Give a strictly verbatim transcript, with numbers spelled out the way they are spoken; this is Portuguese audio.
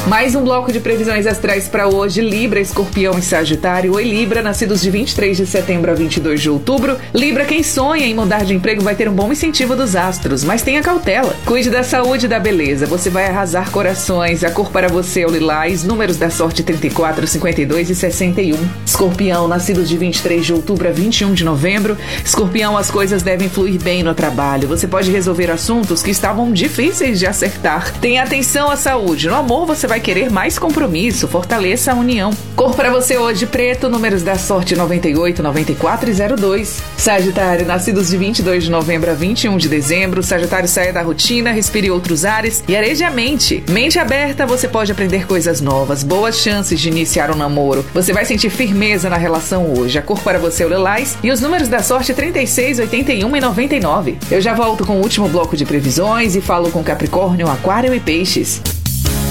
Mais um bloco de previsões astrais para hoje. Libra, Escorpião e Sagitário. Oi, Libra, nascidos de vinte e três de setembro a vinte e dois de outubro. Libra, quem sonha em mudar de emprego vai ter um bom incentivo dos astros, mas tenha cautela. Cuide da saúde e da beleza. Você vai arrasar corações. A cor para você é o lilás. Números da sorte trinta e quatro, cinquenta e dois e sessenta e um. Escorpião, nascidos de vinte e três de outubro a vinte e um de novembro. Escorpião, as coisas devem fluir bem no trabalho. Você pode resolver assuntos que estavam difíceis de acertar. Tenha atenção à saúde. No amor, você vai querer mais compromisso. Fortaleça a união. Cor para você hoje, preto. Números da sorte noventa e oito, noventa e quatro e zero dois. Sagitário, nascidos de vinte e dois de novembro a vinte e um de dezembro. Sagitário, saia da rotina, respire outros ares e areje a mente. Mente aberta, você pode aprender coisas novas. Boas chances de iniciar um namoro. Você vai sentir firmeza na relação hoje. A cor para você é o lilás e os números da sorte trinta e seis, oitenta e um e noventa e nove. Eu já volto com o último bloco de previsões e falo com Capricórnio, Aquário e Peixes.